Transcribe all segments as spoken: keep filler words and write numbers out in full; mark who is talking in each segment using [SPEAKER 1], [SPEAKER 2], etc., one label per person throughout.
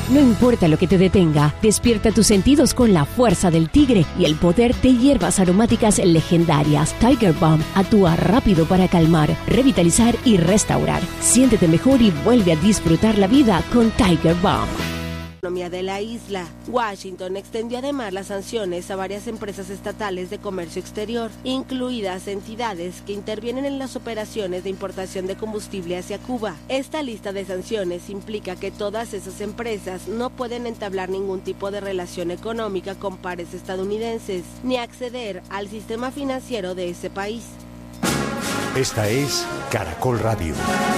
[SPEAKER 1] No importa lo que te detenga, despierta tus sentidos con la fuerza del tigre y el poder de hierbas aromáticas legendarias. Tiger Balm actúa rápido para calmar, revitalizar y restaurar. Siéntete mejor y vuelve a disfrutar la vida con Tiger Balm.
[SPEAKER 2] Economía de la isla. Washington extendió además las sanciones a varias empresas estatales de comercio exterior, incluidas entidades que intervienen en las operaciones de importación de combustible hacia Cuba. Esta lista de sanciones implica que todas esas empresas no pueden entablar ningún tipo de relación económica con pares estadounidenses, ni acceder al sistema financiero de ese país.
[SPEAKER 3] Esta es Caracol Radio.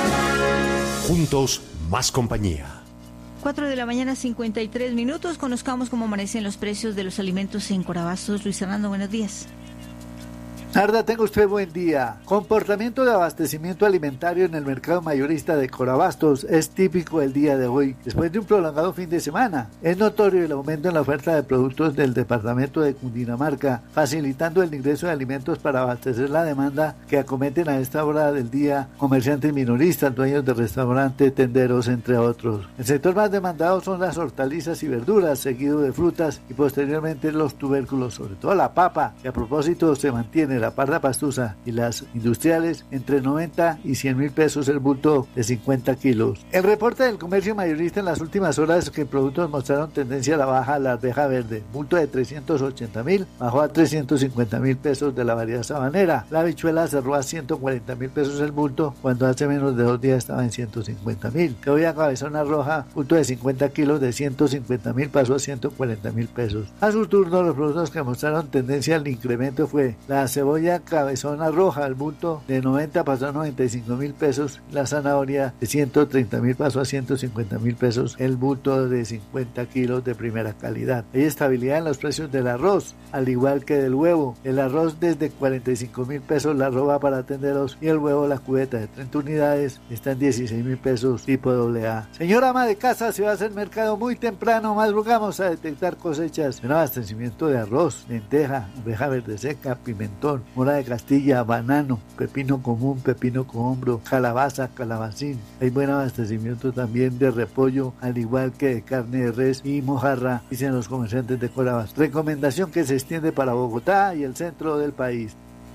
[SPEAKER 3] Juntos, más compañía.
[SPEAKER 4] cuatro de la mañana, cincuenta y tres minutos. Conozcamos cómo amanecen los precios de los alimentos en Corabastos. Luis Fernando, buenos días.
[SPEAKER 5] Narda, tenga usted buen día. Comportamiento de abastecimiento alimentario en el mercado mayorista de Corabastos es típico el día de hoy, después de un prolongado fin de semana. Es notorio el aumento en la oferta de productos del departamento de Cundinamarca, facilitando el ingreso de alimentos para abastecer la demanda que acometen a esta hora del día comerciantes minoristas, dueños de restaurantes, tenderos, entre otros. El sector más demandado son las hortalizas y verduras, seguido de frutas y posteriormente los tubérculos, sobre todo la papa, que a propósito se mantiene la parda pastusa y las industriales entre noventa y cien mil pesos el bulto de cincuenta kilos. El reporte del comercio mayorista en las últimas horas es que productos mostraron tendencia a la baja. La arveja verde, bulto de trescientos ochenta mil, bajó a trescientos cincuenta mil pesos de la variedad sabanera. La habichuela cerró a ciento cuarenta mil pesos el bulto, cuando hace menos de dos días estaba en ciento cincuenta mil. Cebolla cabezona roja, bulto de cincuenta kilos, de ciento cincuenta mil pasó a ciento cuarenta mil pesos. A su turno, los productos que mostraron tendencia al incremento fue la cebolla cabezona roja, el bulto de noventa pasó a noventa y cinco mil pesos, la zanahoria de ciento treinta mil pasó a ciento cincuenta mil pesos, el bulto de cincuenta kilos de primera calidad. Hay estabilidad en los precios del arroz, al igual que del huevo. El arroz desde cuarenta y cinco mil pesos, la arroba para tenderos, y el huevo, la cubeta de treinta unidades, está en dieciséis mil pesos tipo doble A. Señora ama de casa, si va a hacer mercado muy temprano, madrugamos a detectar cosechas en abastecimiento de arroz, lenteja, oveja verde seca, pimentón, mora de Castilla, banano, pepino común, pepino con hombro, calabaza, calabacín. Hay buen abastecimiento también de repollo, al igual que de carne de res y mojarra, dicen los comerciantes de Corabastos. Recomendación que se extiende para Bogotá y el centro del país.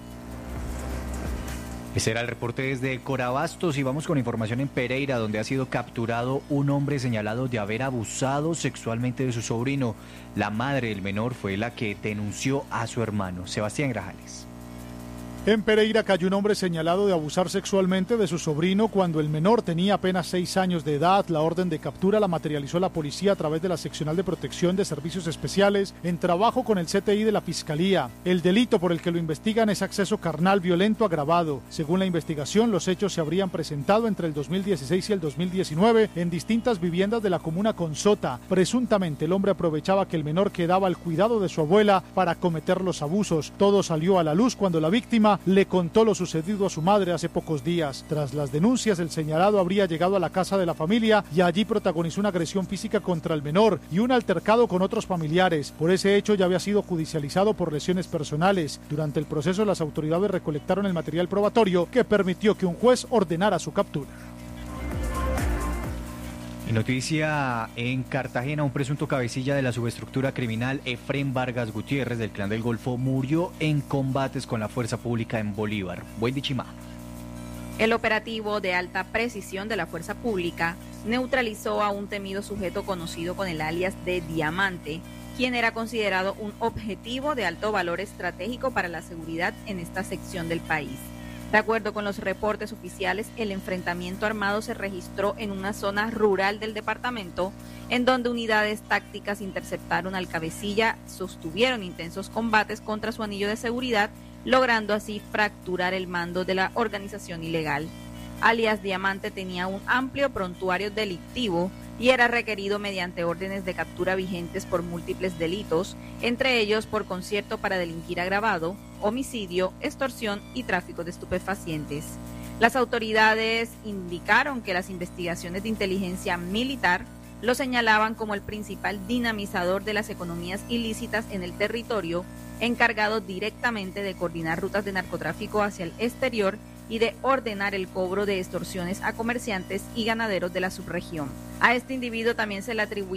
[SPEAKER 6] Ese era el reporte desde Corabastos y vamos con información en Pereira, donde ha sido capturado un hombre señalado de haber abusado sexualmente de su sobrino. La madre del menor fue la que denunció a su hermano. Sebastián Grajales.
[SPEAKER 7] En Pereira cayó un hombre señalado de abusar sexualmente de su sobrino cuando el menor tenía apenas seis años de edad. La orden de captura la materializó la policía a través de la Seccional de Protección de Servicios Especiales en trabajo con el C T I de la Fiscalía. El delito por el que lo investigan es acceso carnal violento agravado. Según la investigación, los hechos se habrían presentado entre el dos mil dieciséis y el dos mil diecinueve en distintas viviendas de la comuna Consota. Presuntamente el hombre aprovechaba que el menor quedaba al cuidado de su abuela para cometer los abusos. Todo salió a la luz cuando la víctima le contó lo sucedido a su madre hace pocos días. Tras las denuncias, el señalado habría llegado a la casa de la familia y allí protagonizó una agresión física contra el menor y un altercado con otros familiares. Por ese hecho ya había sido judicializado por lesiones personales. Durante el proceso, las autoridades recolectaron el material probatorio que permitió que un juez ordenara su captura.
[SPEAKER 6] Y noticia en Cartagena, un presunto cabecilla de la subestructura criminal Efrén Vargas Gutiérrez del Clan del Golfo murió en combates con la fuerza pública en Bolívar. Wendy Chimá.
[SPEAKER 8] El operativo de alta precisión de la fuerza pública neutralizó a un temido sujeto conocido con el alias de Diamante, quien era considerado un objetivo de alto valor estratégico para la seguridad en esta sección del país. De acuerdo con los reportes oficiales, el enfrentamiento armado se registró en una zona rural del departamento, en donde unidades tácticas interceptaron al cabecilla, sostuvieron intensos combates contra su anillo de seguridad, logrando así fracturar el mando de la organización ilegal. Alias Diamante tenía un amplio prontuario delictivo y era requerido mediante órdenes de captura vigentes por múltiples delitos, entre ellos por concierto para delinquir agravado, homicidio, extorsión y tráfico de estupefacientes. Las autoridades indicaron que las investigaciones de inteligencia militar lo señalaban como el principal dinamizador de las economías ilícitas en el territorio, encargado directamente de coordinar rutas de narcotráfico hacia el exterior y de ordenar el cobro de extorsiones a comerciantes y ganaderos de la subregión. A este individuo también se le atribuye